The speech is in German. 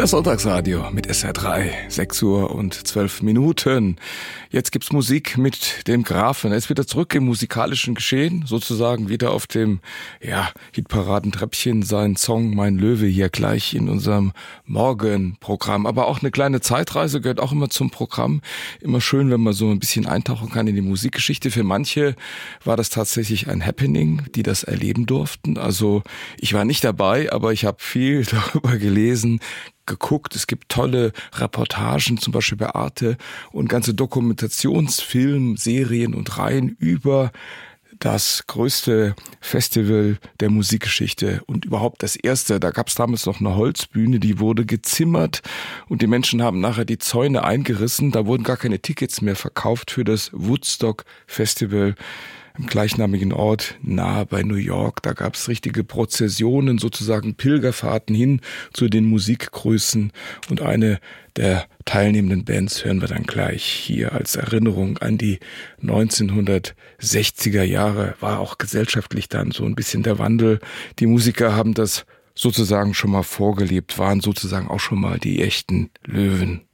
Das Sonntagsradio mit SR3, 6 Uhr und 12 Minuten. Jetzt gibt's Musik mit dem Grafen. Er ist wieder zurück im musikalischen Geschehen, sozusagen wieder auf dem Hitparadentreppchen. Sein Song Mein Löwe hier gleich in unserem Morgenprogramm. Aber auch eine kleine Zeitreise gehört auch immer zum Programm. Immer schön, wenn man so ein bisschen eintauchen kann in die Musikgeschichte. Für manche war das tatsächlich ein Happening, die das erleben durften. Also ich war nicht dabei, aber ich habe viel darüber gelesen, geguckt. Es gibt tolle Reportagen, zum Beispiel bei Arte und ganze Dokumentationsfilme, Serien und Reihen über das größte Festival der Musikgeschichte und überhaupt das erste. Da gab es damals noch eine Holzbühne, die wurde gezimmert und die Menschen haben nachher die Zäune eingerissen. Da wurden gar keine Tickets mehr verkauft für das Woodstock Festival im gleichnamigen Ort nahe bei New York. Da gab es richtige Prozessionen, sozusagen Pilgerfahrten hin zu den Musikgrößen. Und eine der teilnehmenden Bands hören wir dann gleich hier als Erinnerung an die 1960er Jahre. War auch gesellschaftlich dann so ein bisschen der Wandel. Die Musiker haben das sozusagen schon mal vorgelebt, waren sozusagen auch schon mal die echten Löwen.